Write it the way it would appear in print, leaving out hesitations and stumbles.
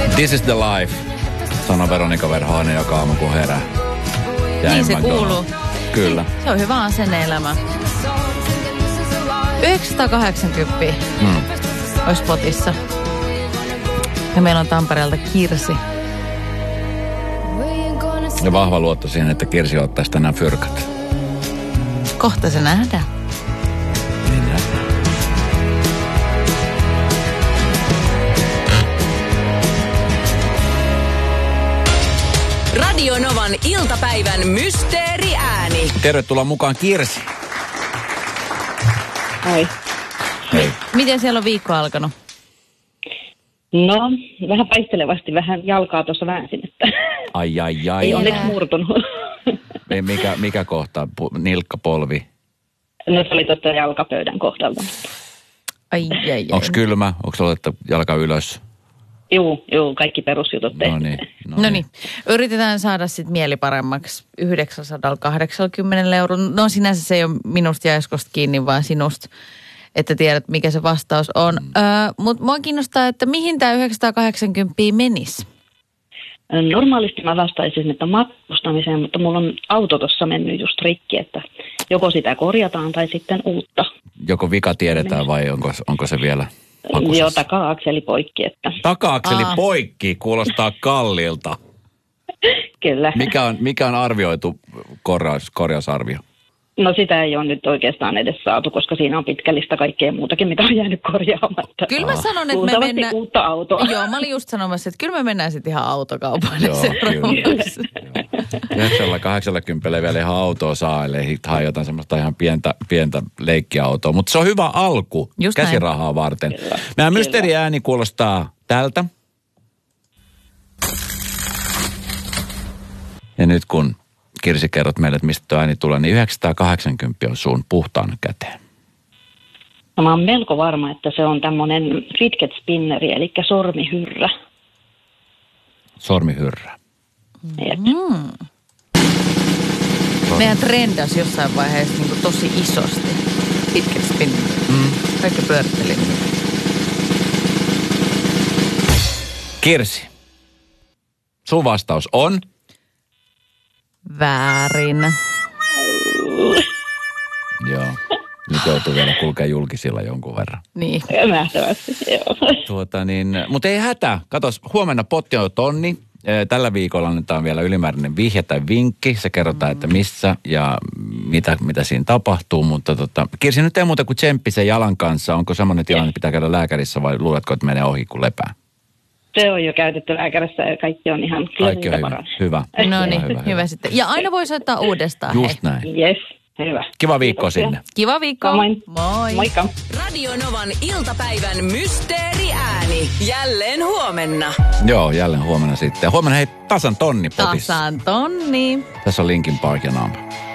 This is the life, sanoi Veronika Verhoinen joka aamu kun herää. Niin se kuuluu. Kyllä. Se on hyvä asenne-elämä. 980 olisi potissa. Ja meillä on Tampereelta Kirsi. Ja vahva luotto siihen, että Kirsi ottaisi tänään fyrkat. Kohta se nähdään. Niin nähdään. Radio Novan iltapäivän mysteeriääni. Tervetuloa mukaan Kirsi. Moi. Hei. Miten siellä on viikko alkanut? No, vähän paistelevasti, vähän jalkaa tuossa väänsin, että Ai. ei onneksi murtunut. Ei, mikä kohta? Nilkka, polvi? No se oli totta jalkapöydän kohdalta. Ai. Onks kylmä? Onks otettu jalka ylös? Juu, kaikki perusjutut tehty. No niin. Yritetään saada sitten mieli paremmaksi 980 €. No sinänsä se ei ole minusta ja Eskosta kiinni, vaan sinusta, että tiedät mikä se vastaus on. Mutta mua kiinnostaa, että mihin tämä 980 menisi? Normaalisti mä vastaisin, että matkustamiseen, mutta mulla on auto tuossa mennyt just rikki, että joko sitä korjataan tai sitten uutta. Joko vika tiedetään vai onko se vielä hakusessa? Joo, taka-akseli poikki. Että. Taka-akseli poikki kuulostaa kalliilta. Kyllä. Mikä on arvioitu korjausarvio? No sitä ei ole nyt oikeastaan edes saatu, koska siinä on pitkä lista kaikkea muutakin, mitä on jäänyt korjaamatta. Kyllä mä sanon, että me mennään... uutta autoa. Joo, mä olin just sanomassa, että kyllä me mennään sitten ihan autokaupalle. Joo, kyllä. 80 vielä ihan autoa saa, eli hae jotain semmoista ihan pientä leikkiautoa. Mutta se on hyvä alku just käsirahaa näin varten. Meidän mysteeriääni kuulostaa tältä. Ja nyt kun Kirsi kerrot meille, että mistä tuo ääni tulee, niin 980 on sun puhtaan käteen. No, mä oon melko varma, että se on tämmöinen fidget spinneri, eli sormihyrrä. Sormihyrrä. Meidän trendas jossain vaiheessa niin kuin tosi isosti. Fidget spinneri. Kaikki pyöritteli. Kirsi, sun vastaus on? Väärin. Joo. Nyt joutuu vielä kulkea julkisilla jonkun verran. Niin. Nähtävästi, joo. Mutta ei hätää. Katos, huomenna potti on 1 000. Tällä viikolla annetaan vielä ylimääräinen vihje tai vinkki. Se kerrotaan, että missä ja mitä siinä tapahtuu. Mutta Kirsi, nyt ei muuta kuin tsemppi sen jalan kanssa. Onko semmoinen tilanne, että pitää käydä lääkärissä vai luuletko, että menee ohi kuin lepää? Se on jo käytetty lääkärissä ja kaikki on ihan hyvä. No niin, hyvä sitten. Ja aina voi soittaa uudestaan. Just näin. Yes, hyvä. Kiva viikko sinne. Kiva viikko. Moi. Moikka. Radio Novan iltapäivän mysteeriääni. Jälleen huomenna. Joo, jälleen huomenna sitten. Huomenna hei tasan 1 000 potissa. Tasan 1 000. Tässä on Linkin Park ja Numb.